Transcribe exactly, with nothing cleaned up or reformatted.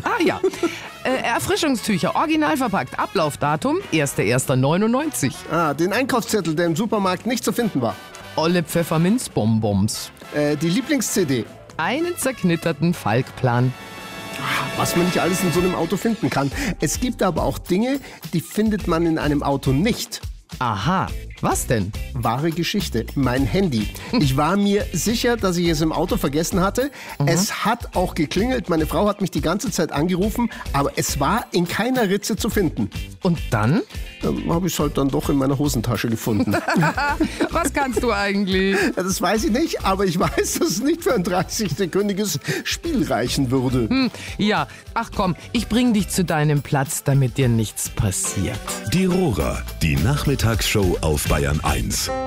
Ah ja. Äh, Erfrischungstücher, original verpackt. Ablaufdatum erster erster neunundneunzig. Ah, den Einkaufszettel, der im Supermarkt nicht zu finden war. Olle Pfefferminzbonbons. Äh, die Lieblings-C D. Einen zerknitterten Falkplan. Was man nicht alles in so einem Auto finden kann. Es gibt aber auch Dinge, die findet man in einem Auto nicht. Aha, was denn? Wahre Geschichte, mein Handy. Ich war mir sicher, dass ich es im Auto vergessen hatte. Mhm. Es hat auch geklingelt, meine Frau hat mich die ganze Zeit angerufen, aber es war in keiner Ritze zu finden. Und dann? Ähm, habe ich es halt dann doch in meiner Hosentasche gefunden. Was kannst du eigentlich? Das weiß ich nicht, aber ich weiß, dass es nicht für ein dreißig-sekündiges Spiel reichen würde. Hm, ja, ach komm, ich bring dich zu deinem Platz, damit dir nichts passiert. Die Rohrer, die Nachmittagsshow auf Bayern eins.